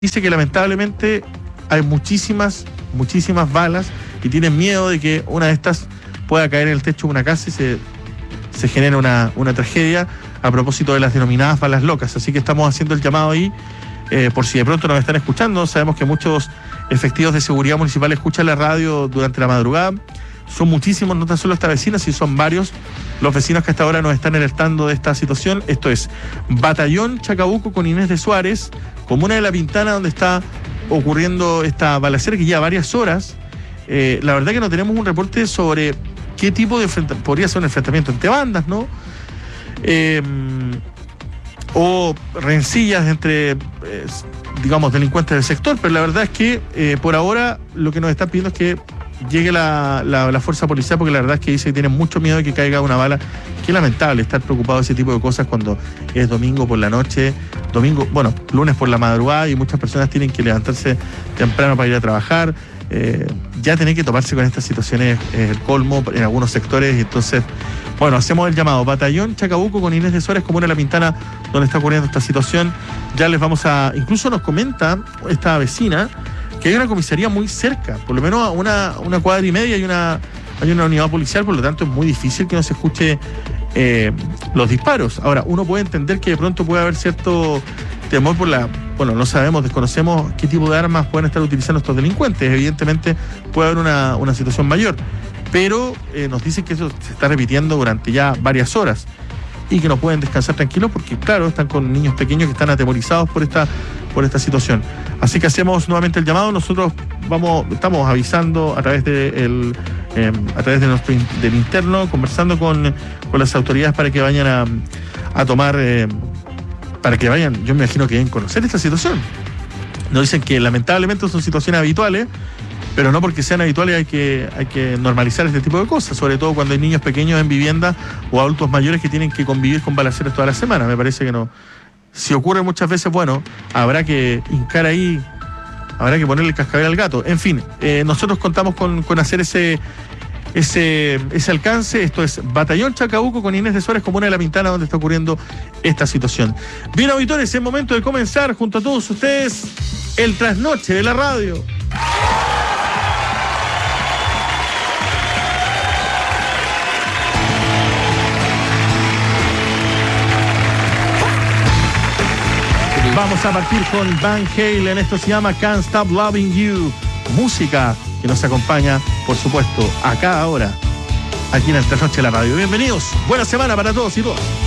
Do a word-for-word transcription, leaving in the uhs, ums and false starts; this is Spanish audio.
dice que lamentablemente hay muchísimas, muchísimas balas y tienen miedo de que una de estas pueda caer en el techo de una casa y se, se genere una, una tragedia a propósito de las denominadas balas locas. Así que estamos haciendo el llamado ahí, eh, por si de pronto nos están escuchando. Sabemos que muchos efectivos de seguridad municipal escuchan la radio durante la madrugada. Son muchísimos, no tan solo esta vecina, sino son varios los vecinos que hasta ahora nos están alertando de esta situación. Esto es Batallón Chacabuco con Inés de Suárez, comuna de La Pintana, donde está ocurriendo esta balacera que lleva varias horas. Eh, la verdad que no tenemos un reporte sobre qué tipo de enfrentamiento, podría ser un enfrentamiento entre bandas, ¿no? Eh, o rencillas entre, eh, digamos, delincuentes del sector, pero la verdad es que eh, por ahora lo que nos están pidiendo es que llegue la, la, la fuerza policial, porque la verdad es que dice que tienen mucho miedo de que caiga una bala. Qué lamentable estar preocupado de ese tipo de cosas cuando es domingo por la noche, domingo, bueno, lunes por la madrugada, y muchas personas tienen que levantarse temprano para ir a trabajar. Eh, ya tener que toparse con estas situaciones es el colmo en algunos sectores. Y entonces, bueno, hacemos el llamado Batallón Chacabuco con Inés de Suárez, comuna de La Pintana, donde está ocurriendo esta situación. Ya les vamos a, incluso nos comenta esta vecina que hay una comisaría muy cerca, por lo menos a una, una cuadra y media hay una, hay una unidad policial, por lo tanto es muy difícil que no se escuche eh, los disparos. Ahora, uno puede entender que de pronto puede haber cierto temor por la, bueno, no sabemos, desconocemos qué tipo de armas pueden estar utilizando estos delincuentes. Evidentemente puede haber una, una situación mayor, pero eh, nos dicen que eso se está repitiendo durante ya varias horas y que no pueden descansar tranquilos porque, claro, están con niños pequeños que están atemorizados por esta, por esta situación. Así que hacemos nuevamente el llamado. Nosotros vamos, estamos avisando a través de el, eh, a través de nuestro del interno, conversando con, con las autoridades para que vayan a, a tomar, eh, para que vayan, yo me imagino que deben conocer esta situación. Nos dicen que lamentablemente son situaciones habituales, pero no porque sean habituales hay que, hay que normalizar este tipo de cosas, sobre todo cuando hay niños pequeños en vivienda o adultos mayores que tienen que convivir con balaceras toda la semana. Me parece que no. Si ocurre muchas veces, bueno, habrá que hincar ahí, habrá que ponerle cascabel al gato. En fin, eh, nosotros contamos con, con hacer ese, ese, ese alcance. Esto es Batallón Chacabuco con Inés de Suárez, comuna de La Pintana, donde está ocurriendo esta situación. Bien, auditores, es momento de comenzar junto a todos ustedes el trasnoche de la radio. Vamos a partir con Van Halen. Esto se llama Can't Stop Loving You. Música que nos acompaña, por supuesto, a cada hora aquí en el Trasnoche de la Radio. Bienvenidos. Buena semana para todos y todas.